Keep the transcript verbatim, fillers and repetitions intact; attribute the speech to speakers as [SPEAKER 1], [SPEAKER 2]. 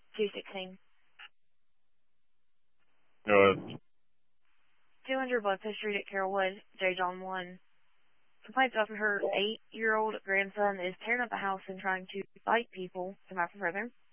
[SPEAKER 1] two sixteen.
[SPEAKER 2] Go ahead.
[SPEAKER 1] two hundred Bloodfish Street at Carrollwood, J. John one. Complaints after her eight-year-old grandson is tearing up a house and trying to fight people. Come out for further.